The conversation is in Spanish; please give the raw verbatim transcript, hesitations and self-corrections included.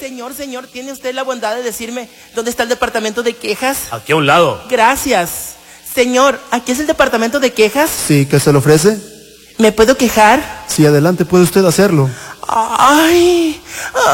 señor, señor, ¿tiene usted la bondad de decirme dónde está el departamento de quejas? Aquí a un lado. Gracias. Señor, ¿aquí es el departamento de quejas? Sí, ¿qué se le ofrece? ¿Me puedo quejar? Sí, adelante, puede usted hacerlo. Ay,